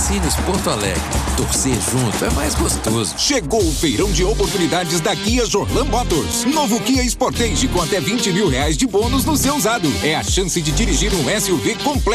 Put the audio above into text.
Patrocínios Porto Alegre. Torcer junto é mais gostoso. Chegou o feirão de oportunidades da Kia Jorlan Motors. Novo Kia Sportage com até R$20 mil de bônus no seu usado. É a chance de dirigir um SUV completo